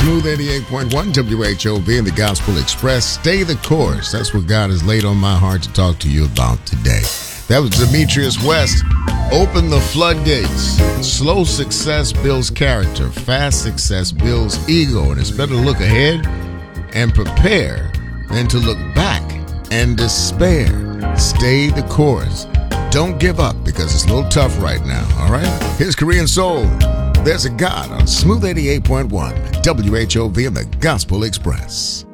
Smooth 88.1 WHOV and the Gospel Express. Stay the course. That's what God has laid on my heart to talk to you about today. That was Demetrius West. Open the floodgates. Slow success builds character. Fast success builds ego. And it's better to look ahead and prepare than to look back and despair. Stay the course. Don't give up because it's a little tough right now, all right? Here's Korean Soul. There's a God on Smooth 88.1 WHOV and the Gospel Express.